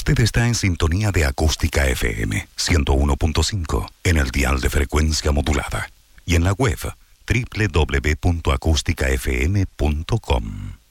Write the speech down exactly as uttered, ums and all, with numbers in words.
Usted está en sintonía de Acústica F M ciento uno punto cinco en el dial de frecuencia modulada y en la web doble u doble u doble u punto acústica f m punto com.